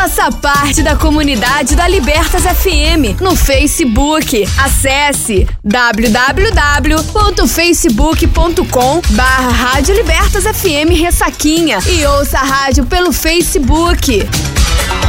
Faça parte da comunidade da Libertas FM no Facebook. Acesse www.facebook.com/Rádio Libertas FM Ressaquinha e ouça a rádio pelo Facebook.